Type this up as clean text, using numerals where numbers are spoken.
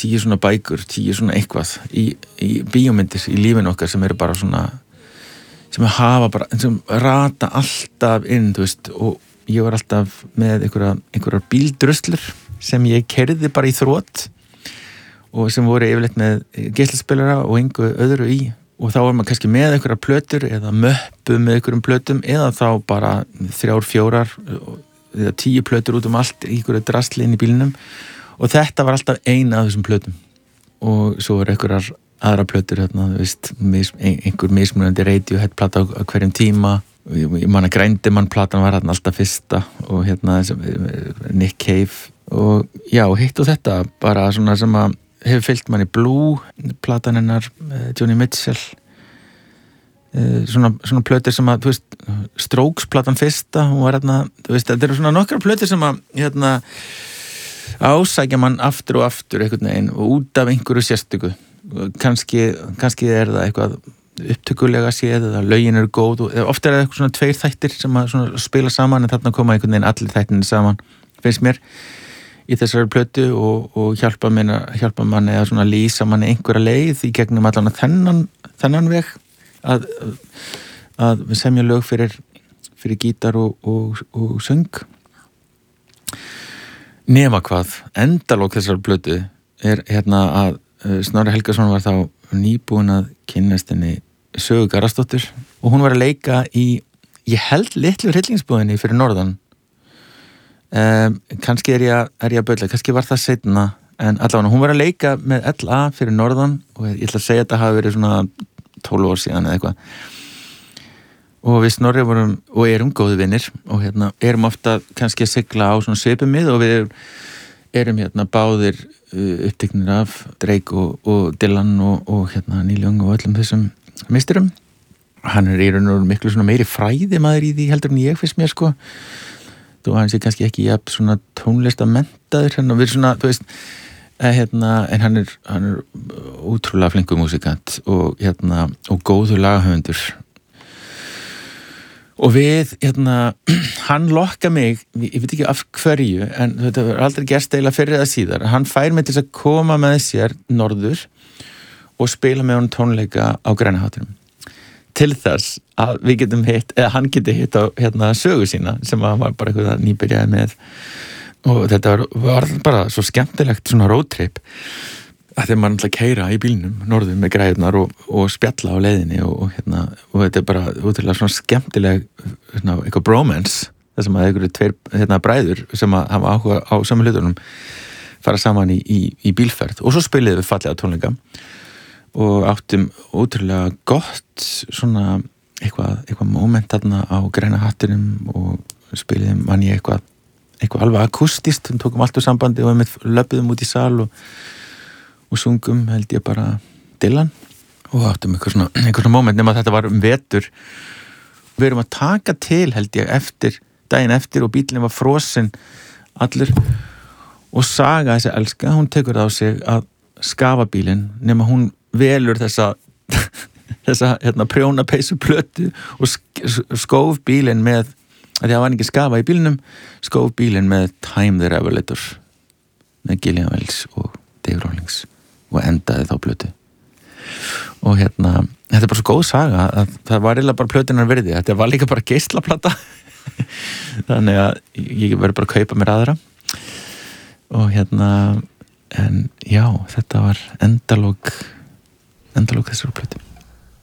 10 svona bækur, 10 svona eitthvað í bíómyndir í lífinu okkar sem eru bara svona sem hafa bara, sem rata alltaf inn, þú veist, og ég var alltaf með einhverjar bíldruslur sem ég keyrði bara í þrot og sem voru yfirleitt með geislaspilara og engu öðru í og þá var maður kannski með einhverjar plötur eða möppu með einhverjum plötum eða þá bara 3, 4 eða 10 plötur út allt í einhverju drasli inn í bílnum og þetta var alltaf eina af þessum plötum og svo var einhverjar aðra plötur hérna, þú veist, einhver mismunandi Radiohead-plata á hverjum tíma og ég man að Grændimann-platan var hérna alltaf fyrsta og hérna Nick Cave og já, hitt og þetta bara svona sem að hefur fylgt manni Blue, platan hennar Joni Mitchell svona plötur sem að, þú veist, Strokes platan fyrsta, hún var hérna, þú veist, þetta eru svona nokkrar plötur sem að, hérna, ásækja mann aftur og aftur einhvern veginn og út af einhverju sérstöku. Kannski það eitthvað upptökulega séð eða lögin eru góð og oft það eitthvað svona 2 þættir sem að svona spila saman en þarna koma einhvern veginn allir þættinni saman, finnst mér, í þessari plötu og hjálpa manni að svona lýsa manni einhverja leið í gegnum allan þennan veg að semja lög fyrir gítar og söng nema hvað endalók þessari plötu er hérna að Snorri Helgason var þá nýbúin að kynnast henni Sögu Garðarsdóttur og hún var að leika í ég held litlu hryllingsbúðinni fyrir norðan kannski er ég að bölla, kannski var það seinna en allavega hún var að leika með LA fyrir norðan og ég ætla að segja að þetta hafi verið svona 12 ár síðan eða eitthvað og við Snorri vorum og erum góði vinir og hérna erum ofta kannski að sigla á svona svipumið og við erum hérna báðir uppteknir af Drake og Dylan og hérna Neil Young og öllum þessum meisturum hann er í raun og miklu svona meiri fræði maður í því heldur en ég finnst mér sko og hann sé kannski ekki jafn svona tónlistamentaður hérna og við svona, þú veist hérna, en hann er útrúlega flinkur músikant og hérna, og góður lagahöfundur og við, hérna hann lokka mig, ég veit ekki af hverju en þetta var aldrei gerst eiginlega fyrir eða síðar, hann fær mig til að koma með sér norður og spila með honum tónleika á Grænahattinum til þess að við getum hitt, eða hann geti hitt á hérna Sögu sína sem hann var bara eitthvað nýbyrjaði með og þetta var bara svo skemmtilegt svona roadtrip að þegar maður alltaf keyra í bílnum norður með græðunar og spjalla á leiðinni og hérna, og þetta er bara útrúlega svona skemmtileg svona, eitthvað bromance þar sem að einhverju 2 hérna bræður sem að hafa áhuga á saman hlutunum fara saman í bílferð og svo spiliðum við fallega tónleika og áttum ótrúlega gott svona eitthvað moment þarna á Grænahattinum og spiliðum mann ég eitthvað alveg akústist, við tókum allt úr sambandi og við löpuðum út í sal og sungum held ég bara Dylan og áttum eitthvað svona moment nema þetta var vetur við erum að taka til held ég daginn eftir og bíllinn var frosinn allur og Saga þessi elska, hún tekur það á sig að skafa bílinn nema hún velur þessa hérna prjónapeysu plötu og skóf bílinn með að það var ekki skafa í bílnum skóf bílinn með Time the Revelator með Gillian Wells og Dave Rawlings og endaði þá plötu og hérna, þetta er bara svo góð saga að það var eiginlega bara plötunar virði þetta var líka bara geislaplata þannig að ég verður bara að kaupa mér aðra og hérna en já, þetta var endalók þessar plötu